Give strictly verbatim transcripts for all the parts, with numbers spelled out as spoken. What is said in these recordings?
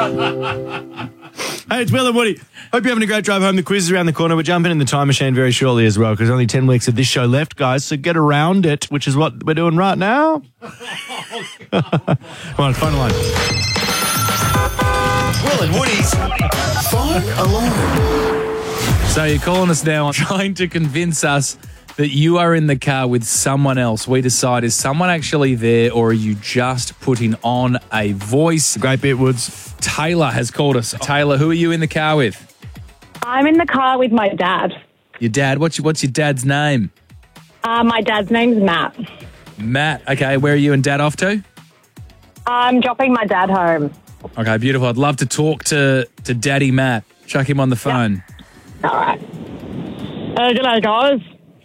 Hey, it's Will and Woody. Hope you're having a great drive home. The quiz is around the corner. We're jumping in the time machine very shortly as well because only ten weeks of this show left, guys. So get around it, which is what we're doing right now. Come on, phone line. Will and Woody's Phone Alarm. So you're calling us now trying to convince us that you are in the car with someone else. We decide, is someone actually there or are you just putting on a voice? Great bit, Woods. Taylor has called us. Taylor, who are you in the car with? I'm in the car with my dad. Your dad. What's your, what's your dad's name? Uh, my dad's name's Matt. Matt. Okay, where are you and Dad off to? I'm dropping my dad home. Okay, beautiful. I'd love to talk to, to Daddy Matt. Chuck him on the phone. All right. Uh, g'day, guys.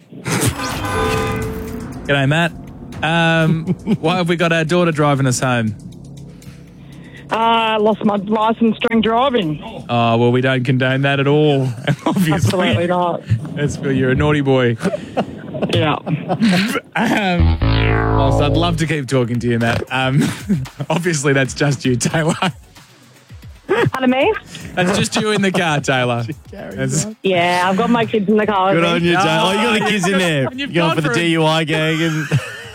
G'day, Matt. Um, why have we got our daughter driving us home? I uh, lost my license during driving. Oh, well, we don't condone that at all. Obviously. Absolutely not. That's for you're a naughty boy. Yeah. um, whilst I'd love to keep talking to you, Matt. Um, obviously, that's just you, Taylor. Pardon me? That's just you in the car, Taylor. That's- Yeah, I've got my kids in the car. Good with on me. you, Taylor. Oh, you got the kids in there. And you've You're going gone for the for it. D U I gang and...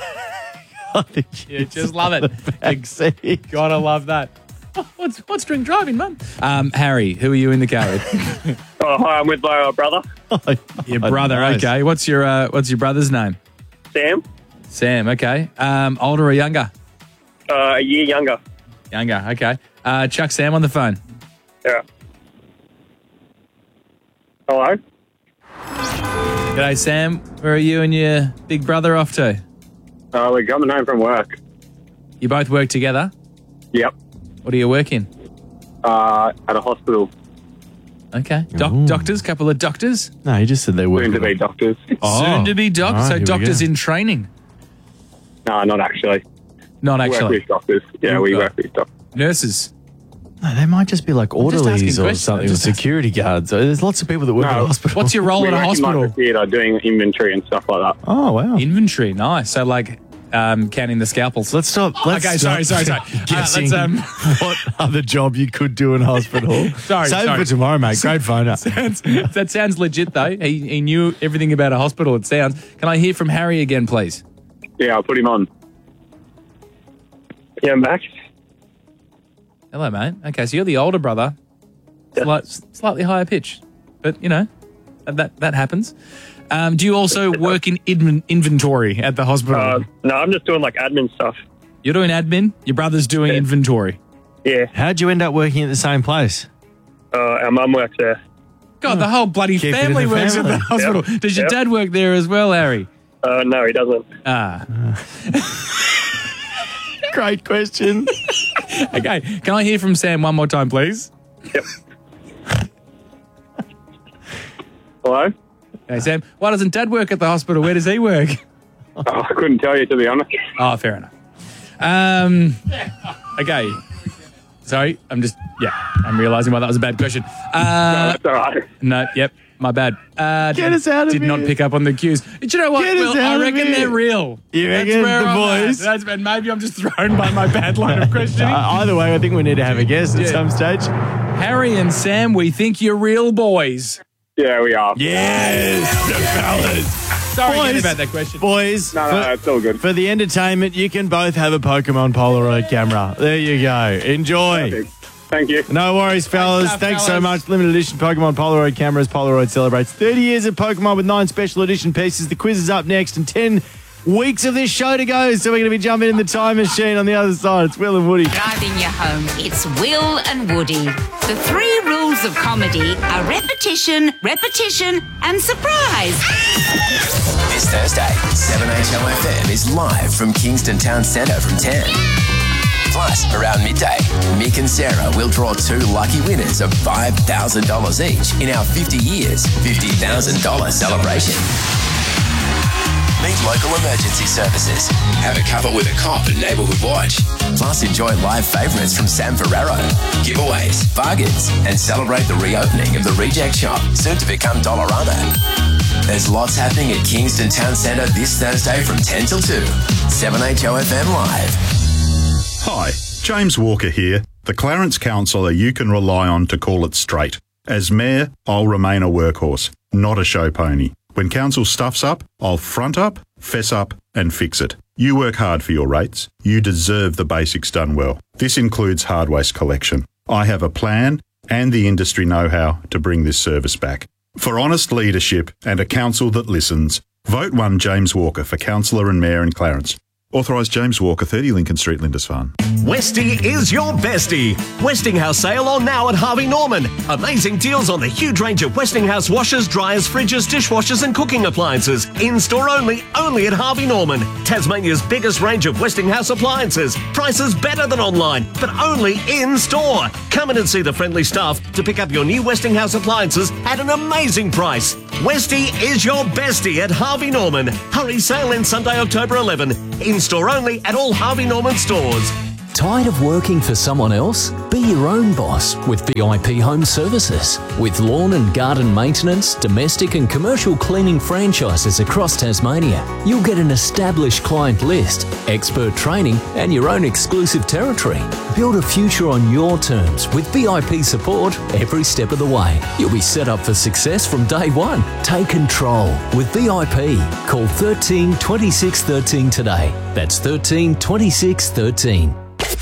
you just love it. Backseat. Gotta love that. Oh, what's what's drink driving, Mum? Um, Harry, who are you in the car with? Oh, hi, I'm with my uh, brother, Your brother. Nice. Okay. What's your uh, what's your brother's name? Sam, Sam. Okay. Um, older or younger? uh, a year younger. Younger. Okay. Uh, Chuck Sam on the phone. Yeah. Hello? G'day, Sam. Where are you and your big brother off to? Uh, we're coming home from work. You both work together? Yep. What do you work in? Uh, at a hospital. Okay. Doc- Ooh. doctors? Couple of doctors? No, he just said they were. Soon to be doctors. Oh. Soon to be doctors. All right, so here we doctors go. in training? No, not actually. Not We work actually. with doctors. Yeah, we Oh, work with doctors. Nurses? No, they might just be like just asking orderlies or questions. something, I'm or just asking- security guards. There's lots of people that work No. at a hospital. What's your role we in a work in hospital? like the theatre doing inventory and stuff like that. Oh, wow. Inventory. Nice. So like um, counting the scalpels. Let's stop. Let's Okay, sorry, stop sorry, sorry. Uh, Guessing let's, um, what other job you could do in hospital. Sorry, Save sorry. it for tomorrow, mate. Great phone up. Sounds- that sounds legit, though. He, he knew everything about a hospital, it sounds. Can I hear from Harry again, please? Yeah, I'll put him on. Yeah, Max. Hello, mate. Okay, so you're the older brother. Slight, slightly higher pitch. But, you know, that that happens. Um, do you also work in in- inventory at the hospital? Uh, no, I'm just doing like admin stuff. You're doing admin? Your brother's doing Yeah. inventory? Yeah. How'd you end up working at the same place? Uh, our mum works there. God, the whole bloody Keep it in family the works family. at the hospital. Yep. Does your Yep. dad work there as well, Harry? Uh, no, he doesn't. Ah. Great question. Okay, can I hear from Sam one more time, please? Yep. Hello? Hey, Sam, why doesn't Dad work at the hospital? Where does he work? Oh, I couldn't tell you, to be honest. Oh, fair enough. Um, okay. Sorry, I'm just, yeah, I'm realising why that was a bad question. No, Uh, that's all right. no, yep, my bad. Uh, Get did, us out of Did not here. pick up on the cues. Do you know what, Get us Will? out I of reckon here. they're real. You That's reckon where the I'm at. boys? That's, and maybe I'm just thrown by my bad line of questioning. Uh, either way, I think we need to have a guess at Yeah. some stage. Harry and Sam, we think you're real boys. Yeah, we are. Yes, the fellas. Sorry again Boys. about that question. Boys, No, no, no, it's all good. for the entertainment, you can both have a Pokemon Polaroid camera. There you go. Enjoy. Thank you. No worries, fellas. stuff, Thanks so fellas. much. Limited edition Pokemon Polaroid cameras. Polaroid celebrates thirty years of Pokemon with nine special edition pieces. The quiz is up next and ten weeks of this show to go. So we're going to be jumping in the time machine on the other side. It's Will and Woody. Driving you home, it's Will and Woody. The three rules of comedy are repetition, repetition, and surprise. This Thursday, seven H L F M is live from Kingston Town Centre from ten. Plus, around midday, Mick and Sarah will draw two lucky winners of five thousand dollars each in our fifty years, fifty thousand dollars celebration. Meet local emergency services. Have a cover with a cop and Neighbourhood Watch. Plus, enjoy live favourites from Sam Ferrero, giveaways, bargains, and celebrate the reopening of the Reject Shop, soon to become Dollarama. There's lots happening at Kingston Town Centre this Thursday from ten till two. seven H O F M Live. Hi, James Walker here. the Clarence councillor you can rely on to call it straight. As mayor, I'll remain a workhorse, not a show pony. When council stuffs up, I'll front up, fess up and fix it. You work hard for your rates. You deserve the basics done well. This includes hard waste collection. I have a plan and the industry know-how to bring this service back. For honest leadership and a council that listens, vote one James Walker for councillor and mayor in Clarence. Authorised James Walker, thirty Lincoln Street, Lindisfarne. Westie is your bestie. Westinghouse sale on now at Harvey Norman. Amazing deals on the huge range of Westinghouse washers, dryers, fridges, dishwashers and cooking appliances. In-store only, only at Harvey Norman. Tasmania's biggest range of Westinghouse appliances. Prices better than online, but only in-store. Come in and see the friendly staff to pick up your new Westinghouse appliances at an amazing price. Westie is your bestie at Harvey Norman. Hurry, sale ends Sunday, October eleventh. In-store only at all Harvey Norman stores. Tired of working for someone else? Be your own boss with V I P Home Services. With lawn and garden maintenance, domestic and commercial cleaning franchises across Tasmania, you'll get an established client list, expert training and your own exclusive territory. Build a future on your terms with V I P support every step of the way. You'll be set up for success from day one. Take control with V I P. Call thirteen twenty-six thirteen today. That's thirteen twenty-six thirteen.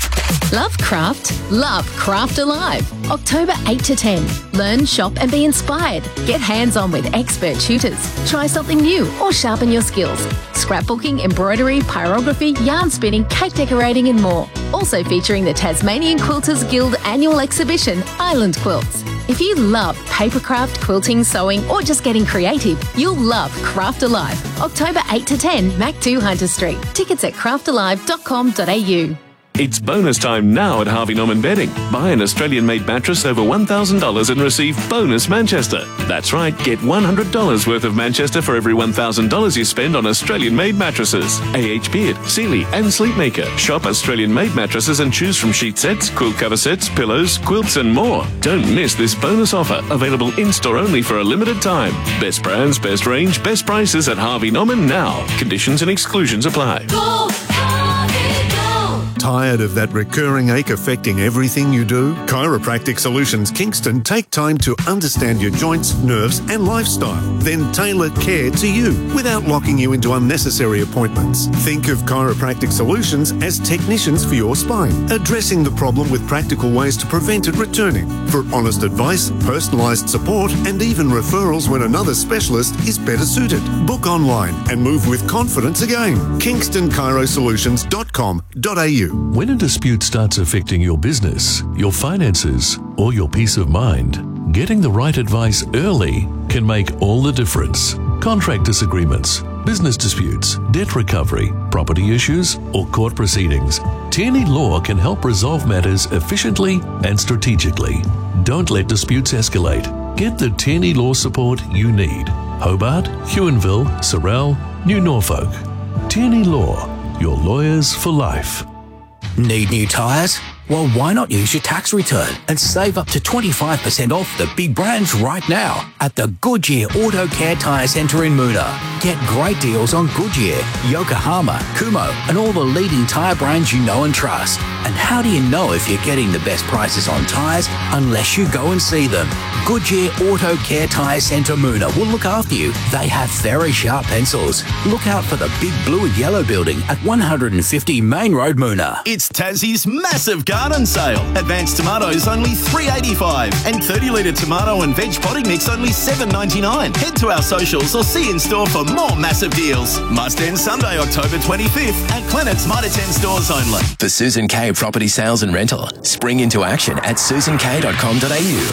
Love craft? Love Craft Alive. October eighth to ten. Learn, shop and be inspired. Get hands-on with expert tutors. Try something new or sharpen your skills. Scrapbooking, embroidery, pyrography, yarn spinning, cake decorating and more. Also featuring the Tasmanian Quilters Guild annual exhibition, Island Quilts. If you love papercraft, quilting, sewing or just getting creative, you'll love Craft Alive. October eighth to ten, Mac two Hunter Street. Tickets at craft alive dot com dot a u. It's bonus time now at Harvey Norman Bedding. Buy an Australian-made mattress over one thousand dollars and receive bonus Manchester. That's right, get one hundred dollars worth of Manchester for every one thousand dollars you spend on Australian-made mattresses. A H Beard, Sealy and Sleepmaker. Shop Australian-made mattresses and choose from sheet sets, quilt cover sets, pillows, quilts and more. Don't miss this bonus offer, available in-store only for a limited time. Best brands, best range, best prices at Harvey Norman now. Conditions and exclusions apply. Go, Harvey, go. Tired of that recurring ache affecting everything you do? Chiropractic Solutions Kingston take time to understand your joints, nerves and lifestyle, then tailor care to you without locking you into unnecessary appointments. Think of Chiropractic Solutions as technicians for your spine, addressing the problem with practical ways to prevent it returning. For honest advice, personalised support and even referrals when another specialist is better suited. Book online and move with confidence again. kingston chiro solutions dot com dot a u. When a dispute starts affecting your business, your finances, or your peace of mind, getting the right advice early can make all the difference. Contract disagreements, business disputes, debt recovery, property issues, or court proceedings. Tierney Law can help resolve matters efficiently and strategically. Don't let disputes escalate. Get the Tierney Law support you need. Hobart, Huonville, Sorell, New Norfolk. Tierney Law, your lawyers for life. Need new tyres? Well, why not use your tax return and save up to twenty-five percent off the big brands right now at the Goodyear Auto Care Tyre Centre in Moona. Get great deals on Goodyear, Yokohama, Kumho and all the leading tyre brands you know and trust. And how do you know if you're getting the best prices on tyres unless you go and see them? Goodyear Auto Care Tyre Centre Moona will look after you. They have very sharp pencils. Look out for the big blue and yellow building at one hundred fifty Main Road, Moona. It's Tassie's massive garden sale. Advanced tomatoes only three dollars eighty-five and thirty litre tomato and veg potting mix only seven dollars ninety-nine. Head to our socials or see in store for more massive deals. Must end Sunday, October twenty-fifth at Clennett's Mitre ten stores only. For Susan K Property Sales and Rental, spring into action at susan k dot com dot a u.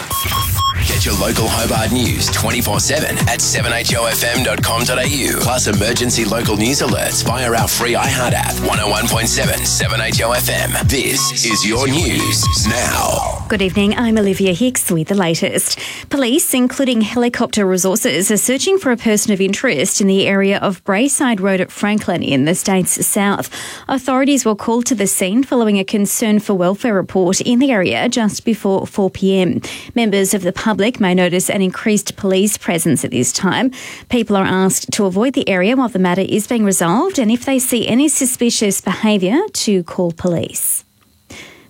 Get your local Hobart news twenty-four seven at seven h o f m dot com dot a u. Plus emergency local news alerts via our free iHeart app. one oh one point seven seven H O F M. This is your news now. Good evening, I'm Olivia Hicks with the latest. Police, including helicopter resources, are searching for a person of interest in the area of Braeside Road at Franklin in the state's south. Authorities were called to the scene following a concern for welfare report in the area just before four p m. Members of the public may notice an increased police presence at this time. People are asked to avoid the area while the matter is being resolved, and if they see any suspicious behaviour, to call police.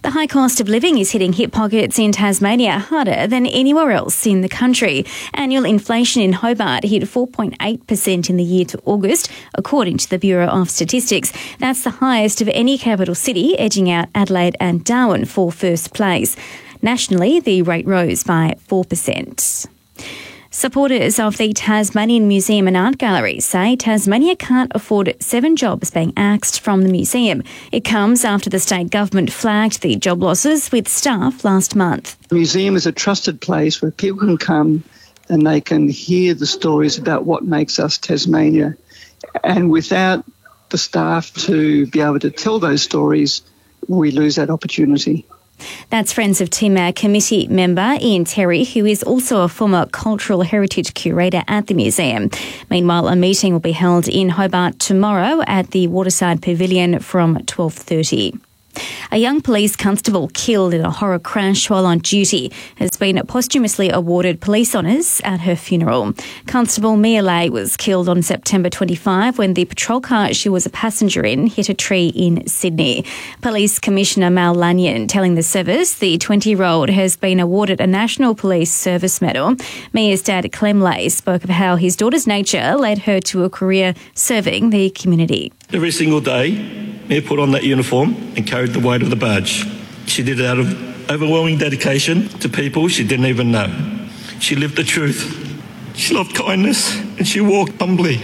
The high cost of living is hitting hip pockets in Tasmania harder than anywhere else in the country. Annual inflation in Hobart hit four point eight percent in the year to August, according to the Bureau of Statistics. That's the highest of any capital city, edging out Adelaide and Darwin for first place. Nationally, the rate rose by four percent. Supporters of the Tasmanian Museum and Art Gallery say Tasmania can't afford seven jobs being axed from the museum. It comes after the state government flagged the job losses with staff last month. The museum is a trusted place where people can come and they can hear the stories about what makes us Tasmania. And without the staff to be able to tell those stories, we lose that opportunity. That's Friends of Timor committee member Ian Terry, who is also a former cultural heritage curator at the museum. Meanwhile, a meeting will be held in Hobart tomorrow at the Waterside Pavilion from twelve thirty. A young police constable killed in a horror crash while on duty has been posthumously awarded police honours at her funeral. Constable Mia Lay was killed on September twenty-fifth when the patrol car she was a passenger in hit a tree in Sydney. Police Commissioner Mal Lanyon telling the service the twenty-year-old has been awarded a National Police Service Medal. Mia's dad, Clem Lay, spoke of how his daughter's nature led her to a career serving the community. Every single day, Mia put on that uniform and carried the weight of the badge. She did it out of overwhelming dedication to people she didn't even know. She lived the truth. She loved kindness and she walked humbly.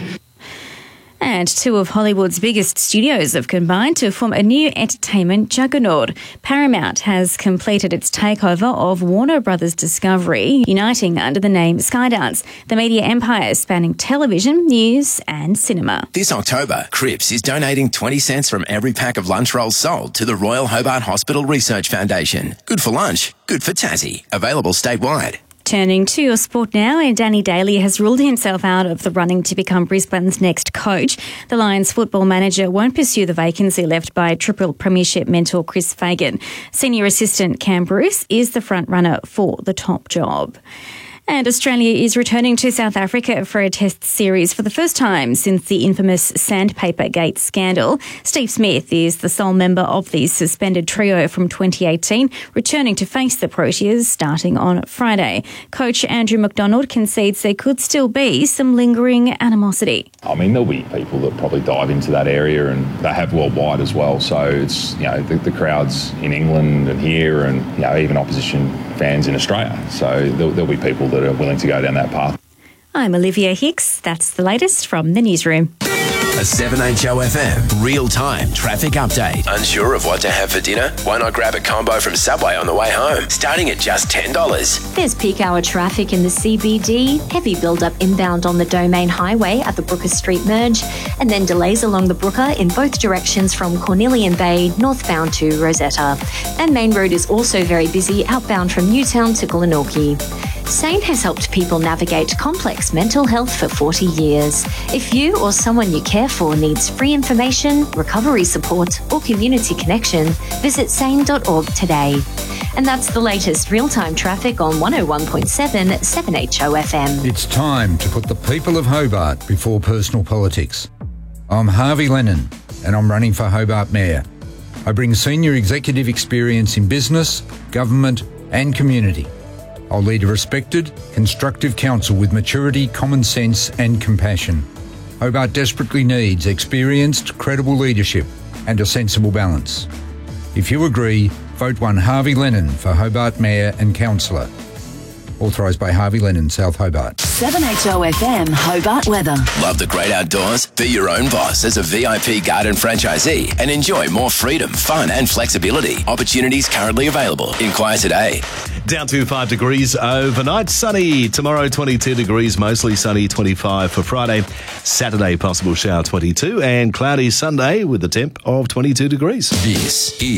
And two of Hollywood's biggest studios have combined to form a new entertainment juggernaut. Paramount has completed its takeover of Warner Brothers Discovery, uniting under the name Skydance, the media empire spanning television, news and cinema. This October, Cripps is donating twenty cents from every pack of lunch rolls sold to the Royal Hobart Hospital Research Foundation. Good for lunch, good for Tassie. Available statewide. Turning to your sport now, and Danny Daly has ruled himself out of the running to become Brisbane's next coach. The Lions football manager won't pursue the vacancy left by triple premiership mentor Chris Fagan. Senior assistant Cam Bruce is the front runner for the top job. And Australia is returning to South Africa for a test series for the first time since the infamous Sandpaper Gate scandal. Steve Smith is the sole member of the suspended trio from twenty eighteen, returning to face the Proteas starting on Friday. Coach Andrew McDonald concedes there could still be some lingering animosity. I mean, there'll be people that probably dive into that area, and they have worldwide as well. So it's, you know, the, the crowds in England and here, and, you know, even opposition fans in Australia. So there'll, there'll be people that are willing to go down that path. I'm Olivia Hicks. That's the latest from the newsroom. A seven H O F M real-time traffic update. Unsure of what to have for dinner? Why not grab a combo from Subway on the way home, starting at just ten dollars. There's peak hour traffic in the C B D, heavy build-up inbound on the Domain Highway at the Brooker Street merge, and then delays along the Brooker in both directions from Cornelian Bay northbound to Rosetta. And Main Road is also very busy outbound from Newtown to Glenorchy. SANE has helped people navigate complex mental health for forty years. If you or someone you care for needs free information, recovery support, or community connection, visit sane dot org today. And that's the latest real-time traffic on one oh one point seven seven H O F M. It's time to put the people of Hobart before personal politics. I'm Harvey Lennon, and I'm running for Hobart Mayor. I bring senior executive experience in business, government, and community. I'll lead a respected, constructive council with maturity, common sense and compassion. Hobart desperately needs experienced, credible leadership and a sensible balance. If you agree, vote one Harvey Lennon for Hobart Mayor and Councillor. Authorised by Harvey Lennon, South Hobart. seven H O F M Hobart weather. Love the great outdoors? Be your own boss as a V I P garden franchisee and enjoy more freedom, fun and flexibility. Opportunities currently available. Inquire today. Down to five degrees overnight. Sunny. Tomorrow, twenty-two degrees. Mostly sunny, twenty-five for Friday. Saturday, possible shower, twenty-two. And cloudy Sunday with a temp of twenty-two degrees. This is